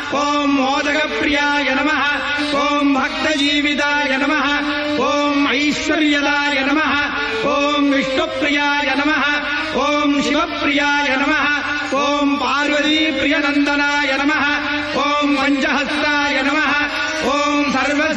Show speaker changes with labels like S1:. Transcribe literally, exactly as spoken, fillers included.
S1: ओं मोदकप्रियाय नमः ओं भक्तजीविताय नमः ओं ऐश्वर्यदाय नमः ओं विष्णुप्रियाय नमः ओं शिवप्रियाय नमः ओं पार्वतीप्रियनन्दनाय नमः